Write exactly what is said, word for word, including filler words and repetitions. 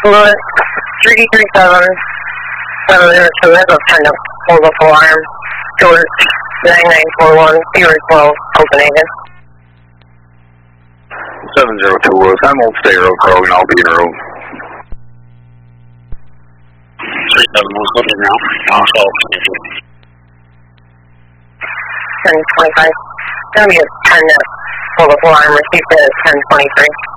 Louis, three three seven, seven zero two, that's a ten to hold up alarm, George, nine nine four one, zero twelve, Copenhagen. seven zero two, Louis, I'm on State Road, Krogan, I'll be in a room. three seven one, looking now, I'll solve ten twenty-five, it's going to be a ten to hold up alarm, received at ten twenty-three.